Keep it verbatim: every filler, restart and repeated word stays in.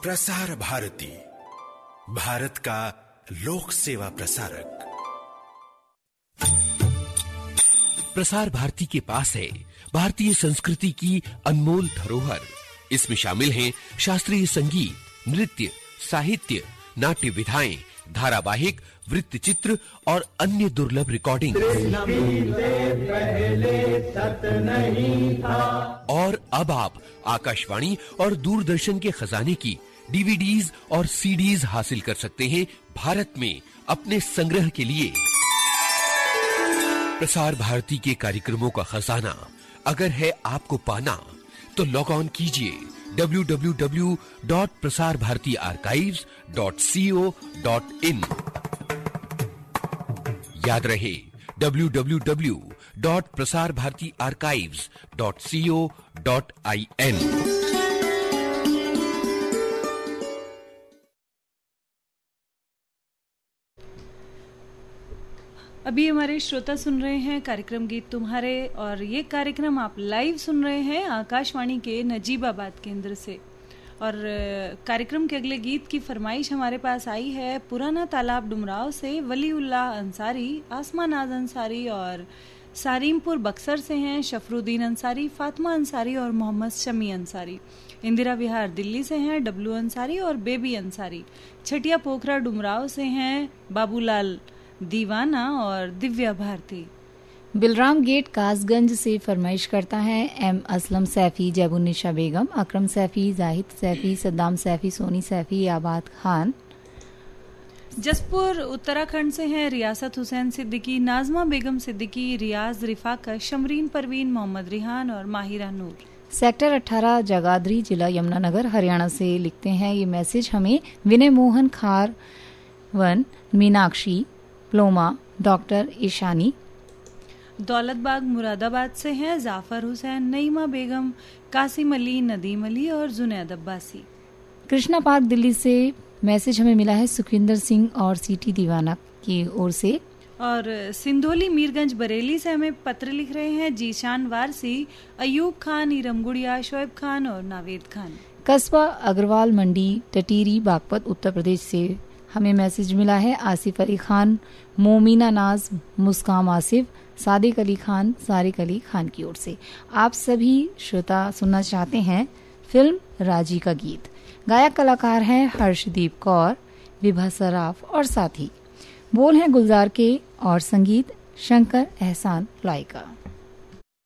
प्रसार भारती, भारत का लोक सेवा प्रसारक। प्रसार भारती के पास है भारतीय संस्कृति की अनमोल धरोहर। इसमें शामिल हैं शास्त्रीय संगीत, नृत्य, साहित्य, नाट्य विधाएं, धारावाहिक, वृत्तचित्र और अन्य दुर्लभ रिकॉर्डिंग। और अब आप आकाशवाणी और दूरदर्शन के खजाने की डीवीडीज और सीडीज हासिल कर सकते हैं भारत में अपने संग्रह के लिए। प्रसार भारती के कार्यक्रमों का खजाना अगर है आपको पाना, तो लॉग ऑन कीजिए W W W dot Prasar Bharati archives dot C O dot in. याद रहे W W W dot Prasar Bharati archives dot C O dot I N. अभी हमारे श्रोता सुन रहे हैं कार्यक्रम गीत तुम्हारे, और ये कार्यक्रम आप लाइव सुन रहे हैं आकाशवाणी के नजीबाबाद केंद्र से। और कार्यक्रम के अगले गीत की फरमाइश हमारे पास आई है पुराना तालाब डुमराव से वलीउल्लाह अंसारी, आसमा नाज अंसारी, और सारीमपुर बक्सर से हैं शफरुद्दीन अंसारी, फातिमा अंसारी और मोहम्मद शमी अंसारी। इंदिरा विहार दिल्ली से हैं डब्लू अंसारी और बेबी अंसारी। छटिया पोखरा डुमराव से हैं बाबूलाल दीवाना और दिव्या भारती। बिलराम गेट कासगंज से फरमाइश करता है एम असलम सैफी, जैबुन्निशा बेगम, अकरम सैफी, जाहिद सैफी, सद्दाम सैफी, सोनी सैफी, आबाद खान। जसपुर उत्तराखंड से हैं रियासत हुसैन सिद्दीकी, नाजमा बेगम सिद्दीकी, रियाज रिफाकत, शमरीन परवीन, मोहम्मद रिहान और माहिरा नूर। सेक्टर अठारह जगाधरी, जिला यमुनानगर, हरियाणा से लिखते हैं ये मैसेज हमें विनय मोहन खार वन, मीनाक्षी प्लोमा, डॉक्टर ईशानी। दौलतबाग मुरादाबाद से हैं जाफर हुसैन, नईमा बेगम, कासिम अली, नदीम अली और जुनैद अब्बासी। कृष्णा पार्क दिल्ली से मैसेज हमें मिला है सुखविंदर सिंह और सीटी दीवाना की ओर से। और सिंधोली मीरगंज बरेली से हमें पत्र लिख रहे हैं जीशान वारसी, अयूब खान, इरम गुड़िया, शोएब खान और नावेद खान। कस्बा अग्रवाल मंडी टटीरी बागपत उत्तर प्रदेश से हमें मैसेज मिला है आसिफ अली खान, मोमिना नाज, मुस्काम आसिफ, सादिक अली खान, सारिक अली खान की ओर से। आप सभी श्रोता सुनना चाहते हैं फिल्म राजी का गीत। गायक कलाकार हैं हर्षदीप कौर, विभा सराफ और साथी। बोल हैं गुलजार के और संगीत शंकर एहसान लाई का।